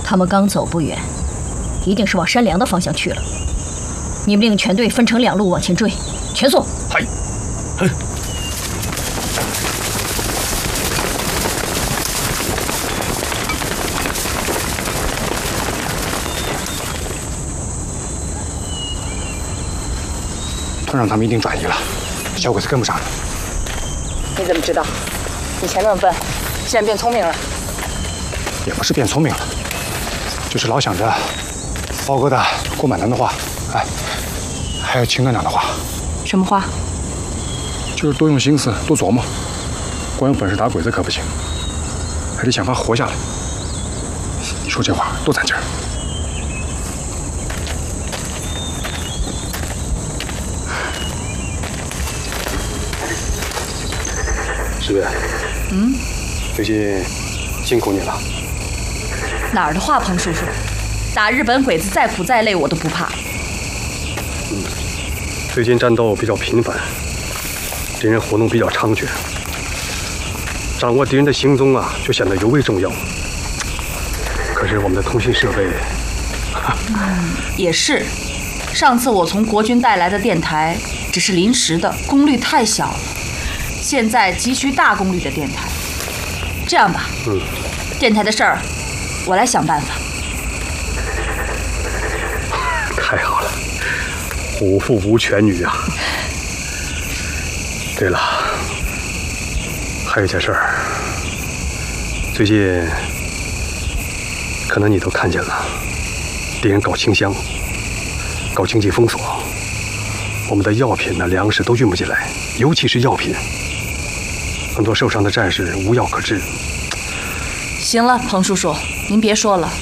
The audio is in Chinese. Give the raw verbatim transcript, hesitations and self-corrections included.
他们刚走不远，一定是往山梁的方向去了。你们令全队分成两路往前追，全速！ 嗨，嘿。团长他们一定转移了，小鬼子跟不上了。 你怎么知道？以前那么笨，现在变聪明了？ 也不是变聪明了，就是老想着包哥的郭满南的话，哎，还有秦团长的话。 什么话？ 就是多用心思，多琢磨。光有本事打鬼子可不行，还得想法活下来。你说这话多攒劲儿！师妹， 嗯， 最近辛苦你了。 哪儿的话，彭叔叔？打日本鬼子再苦再累，我都不怕。 嗯，最近战斗比较频繁，敌人活动比较猖獗，掌握敌人的行踪啊，就显得尤为重要。可是我们的通信设备， 嗯，也是。上次我从国军带来的电台只是临时的，功率太小了。现在急需大功率的电台。这样吧， 嗯， 电台的事儿我来想办法。 太好了，虎父无犬女啊！对了，还有一件事儿，最近可能你都看见了，敌人搞清乡，搞经济封锁，我们的药品呢、粮食都运不进来，尤其是药品。很多受伤的战士无药可治。 行了，彭叔叔，您别说了，